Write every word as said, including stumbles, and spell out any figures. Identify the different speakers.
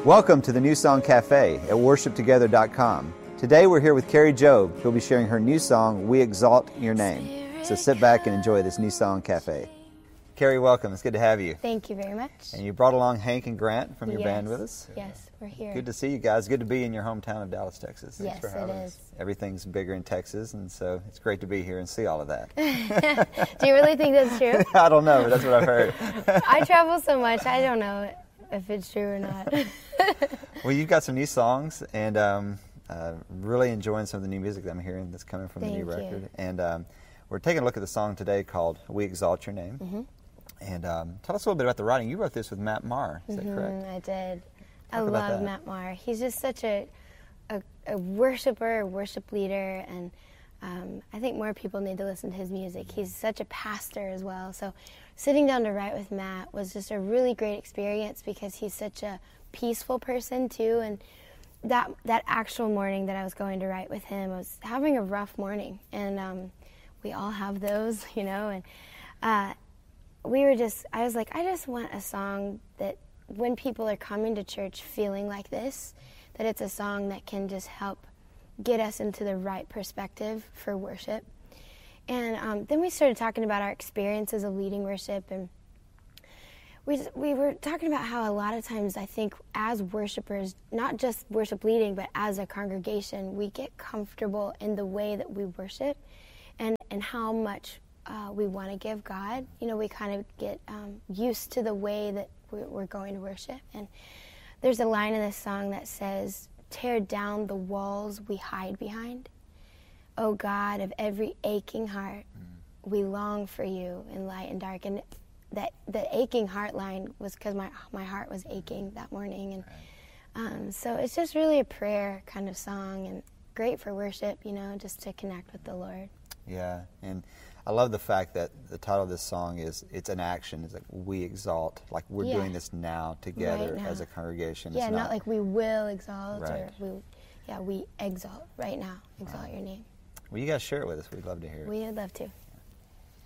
Speaker 1: Welcome to the New Song Cafe at worship together dot com. Today we're here with Carrie Job, who'll be sharing her new song, We Exalt Your Name. So sit back and enjoy this New Song Cafe. Carrie, welcome. It's good to have you.
Speaker 2: Thank you very much.
Speaker 1: And you brought along Hank and Grant from your
Speaker 2: yes.
Speaker 1: band with us.
Speaker 2: Yes, we're here.
Speaker 1: Good to see you guys. Good to be in your hometown of Dallas, Texas.
Speaker 2: Yes,
Speaker 1: Thanks for having
Speaker 2: it
Speaker 1: us.
Speaker 2: is.
Speaker 1: Everything's bigger in Texas, and so it's great to be here and see all of that.
Speaker 2: Do you really think that's true?
Speaker 1: I don't know, but that's what I've heard.
Speaker 2: I travel so much, I don't know if it's true or not.
Speaker 1: Well, you've got some new songs, and um, uh, really enjoying some of the new music that I'm hearing that's coming from
Speaker 2: Thank
Speaker 1: the new
Speaker 2: you.
Speaker 1: record. And um, we're taking a look at the song today called We Exalt Your Name.
Speaker 2: Mm-hmm.
Speaker 1: And um, tell us a little bit about the writing. You wrote this with Matt Maher, is
Speaker 2: mm-hmm,
Speaker 1: that correct?
Speaker 2: I did.
Speaker 1: Talk
Speaker 2: I
Speaker 1: about
Speaker 2: love
Speaker 1: that.
Speaker 2: Matt Maher. He's just such a, a, a worshiper, a worship leader, and um, I think more people need to listen to his music. He's such a pastor as well. So sitting down to write with Matt was just a really great experience because he's such a peaceful person too. And that that actual morning that I was going to write with him, I was having a rough morning, and um, we all have those, you know. And uh, we were just, I was like, I just want a song that when people are coming to church feeling like this, that it's a song that can just help get us into the right perspective for worship. And um, then we started talking about our experiences of leading worship, and we we were talking about how a lot of times I think as worshipers, not just worship leading, but as a congregation, we get comfortable in the way that we worship and, and how much uh, we want to give God. You know, we kind of get um, used to the way that we're, we're going to worship. And there's a line in this song that says, "Tear down the walls we hide behind. O God of every aching heart, we long for you in light and dark." And that the aching heart line was because my my heart was aching that morning. And um, so it's just really a prayer kind of song and great for worship, you know, just to connect with the Lord.
Speaker 1: Yeah, and I love the fact that the title of this song is, it's an action. It's like, we exalt, like we're
Speaker 2: Yeah.
Speaker 1: doing this now together
Speaker 2: Right now.
Speaker 1: as a congregation.
Speaker 2: Yeah,
Speaker 1: It's
Speaker 2: not, like we will exalt
Speaker 1: Right.
Speaker 2: or we, yeah, we exalt right now, exalt your name.
Speaker 1: Well, you guys share it with us. We'd love to hear it.
Speaker 2: We would love to.